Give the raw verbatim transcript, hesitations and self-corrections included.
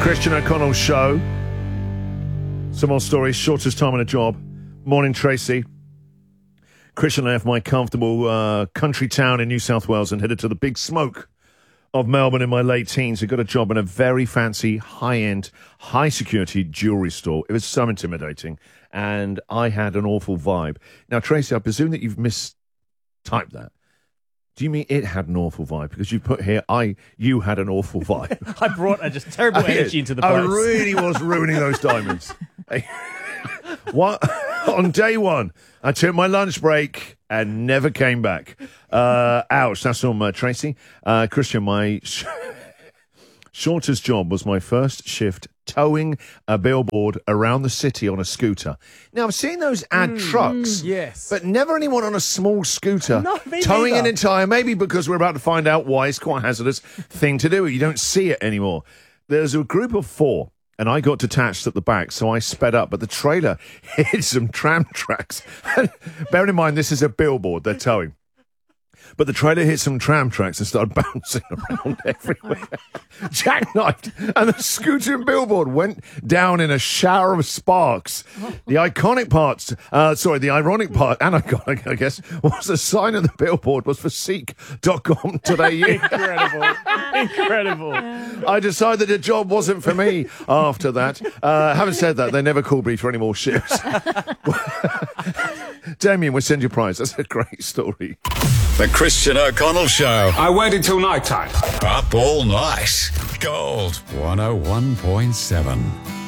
Christian O'Connell Show. Some more stories. Shortest time on a job. Morning, Tracy. Christian left my comfortable uh, country town in New South Wales and headed to the big smoke of Melbourne in my late teens. I got a job in a very fancy, high-end, high-security jewellery store. It was so intimidating, and I had an awful vibe. Now, Tracy, I presume that you've mistyped that. Do you mean it had an awful vibe? Because you put here, I, you had an awful vibe. I brought a just terrible I, energy into the I place. really was ruining those diamonds. What? On day one, I took my lunch break and never came back. Uh, ouch, that's from uh, Tracy. Uh, Christian, my sh- shortest job was my first shift towing a billboard around the city on a scooter. Now, I've seen those ad Mm, trucks, yes. but never anyone on a small scooter No, me towing neither. an entire, maybe because we're about to find out why it's quite a hazardous thing to do. You don't see it anymore. There's a group of four, and I got detached at the back, so I sped up, but the trailer hit some tram tracks. Bearing in mind, this is a billboard they're towing. But the trailer hit some tram tracks and started bouncing around everywhere. Jackknifed, and the scooter and billboard went down in a shower of sparks. The iconic parts, uh, sorry, the ironic part, and iconic, I guess, was the sign of the billboard was for seek dot com dot a u. Incredible. Incredible. I decided the job wasn't for me after that. Uh, having said that, they never called me for any more shifts. Damien, we'll send you a prize. That's a great story. The Christian O'Connell Show. I waited till night time. Up all night. Gold one oh one point seven.